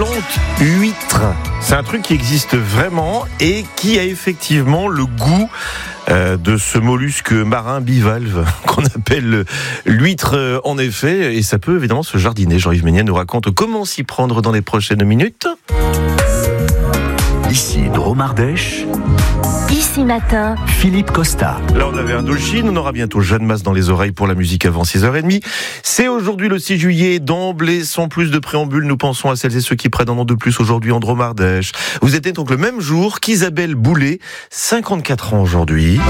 plante huître. C'est un truc qui existe vraiment et qui a effectivement le goût de ce mollusque marin bivalve qu'on appelle l'huître en effet. Et ça peut évidemment se jardiner. Jean-Yves Méniel nous raconte comment s'y prendre dans les prochaines minutes. Ici Dromardèche. Ici Matin, Philippe Costa. Là, on avait Indochine, on aura bientôt Jeanne Masse dans les oreilles pour la musique avant 6h30. C'est aujourd'hui le 6 juillet, d'emblée, sans plus de préambule, nous pensons à celles et ceux qui prennent un an de plus aujourd'hui en Dromardèche. Vous êtes donc le même jour qu'Isabelle Boulay, 54 ans aujourd'hui.